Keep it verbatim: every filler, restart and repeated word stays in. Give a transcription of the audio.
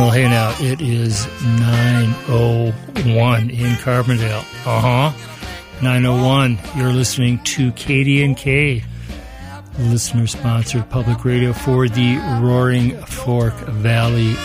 Well, hey now, it is nine oh one in Carbondale. Uh-huh. nine oh one. You're listening to K D N K, listener-sponsored public radio for the Roaring Fork Valley